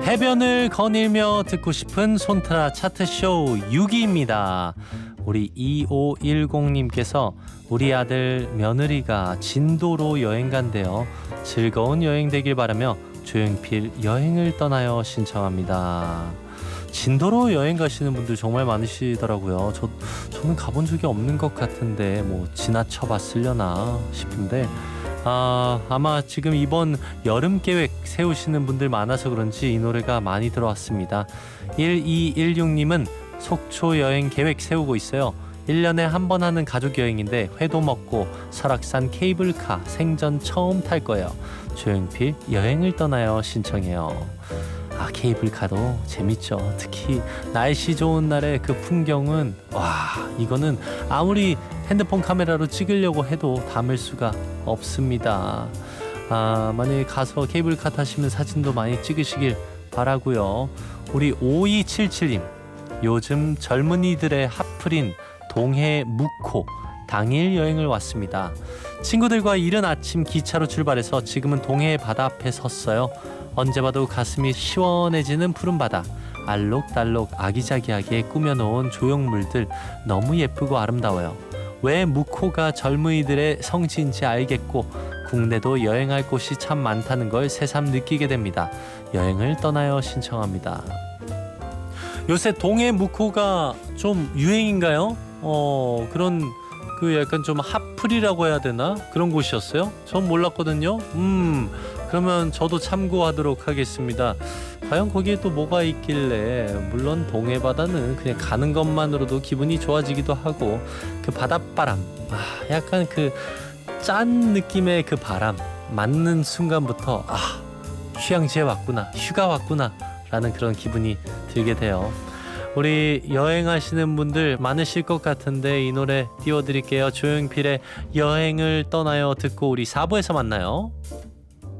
해변을 거닐며 듣고 싶은 손트라 차트쇼 6위입니다. 우리 2510님께서 우리 아들 며느리가 진도로 여행 간대요. 즐거운 여행 되길 바라며 조용필 여행을 떠나요 신청합니다. 진도로 여행 가시는 분들 정말 많으시더라고요. 저는 가본 적이 없는 것 같은데 뭐 지나쳐 봤으려나 싶은데 아마 지금 이번 여름 계획 세우시는 분들 많아서 그런지 이 노래가 많이 들어왔습니다. 1216님은 속초 여행 계획 세우고 있어요. 1년에 한 번 하는 가족 여행인데 회도 먹고 설악산 케이블카 생전 처음 탈 거예요. 조용필 여행을 떠나요 신청해요. 케이블카도 재밌죠. 특히 날씨 좋은 날의 그 풍경은 이거는 아무리 핸드폰 카메라로 찍으려고 해도 담을 수가 없습니다. 만약에 가서 케이블카 타시면 사진도 많이 찍으시길 바라고요. 우리 5277님, 요즘 젊은이들의 핫플인 동해 묵호 당일 여행을 왔습니다. 친구들과 이른 아침 기차로 출발해서 지금은 동해 바다 앞에 섰어요. 언제 봐도 가슴이 시원해지는 푸른 바다, 알록달록 아기자기하게 꾸며놓은 조형물들 너무 예쁘고 아름다워요. 왜 묵호가 젊은이들의 성지인지 알겠고 국내도 여행할 곳이 참 많다는 걸 새삼 느끼게 됩니다. 여행을 떠나요 신청합니다. 요새 동해 묵호가 좀 유행인가요? 그런 약간 좀 핫플이라고 해야 되나? 그런 곳이었어요? 전 몰랐거든요. 그러면 저도 참고하도록 하겠습니다. 과연 거기에 또 뭐가 있길래. 물론 동해바다는 그냥 가는 것만으로도 기분이 좋아지기도 하고 그 바닷바람, 약간 그 짠 느낌의 그 바람 맞는 순간부터 휴양지에 왔구나, 휴가 왔구나 라는 그런 기분이 들게 돼요. 우리 여행하시는 분들 많으실 것 같은데 이 노래 띄워드릴게요. 조용필의 여행을 떠나요 듣고 우리 4부에서 만나요.